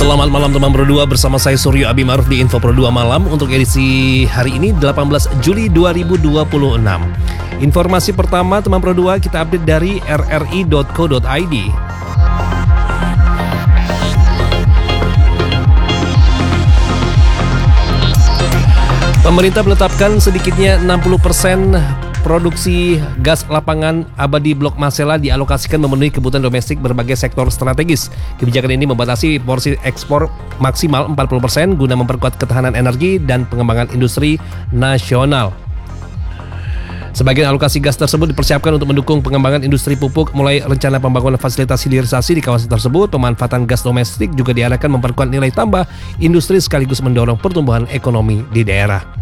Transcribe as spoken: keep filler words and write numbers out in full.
Selamat malam teman Pro dua, bersama saya Suryo Abi Maruf di Info Pro dua Malam untuk edisi hari ini delapan belas Juli dua ribu dua puluh enam. Informasi pertama teman Pro dua kita update dari r r i dot co dot i d. Pemerintah menetapkan sedikitnya enam puluh persen produksi gas lapangan abadi Blok Masela dialokasikan memenuhi kebutuhan domestik berbagai sektor strategis. Kebijakan ini membatasi porsi ekspor maksimal empat puluh persen guna memperkuat ketahanan energi dan pengembangan industri nasional. Sebagian alokasi gas tersebut dipersiapkan untuk mendukung pengembangan industri pupuk, mulai rencana pembangunan fasilitas hilirisasi di kawasan tersebut. Pemanfaatan gas domestik juga diarahkan memperkuat nilai tambah industri sekaligus mendorong pertumbuhan ekonomi di daerah.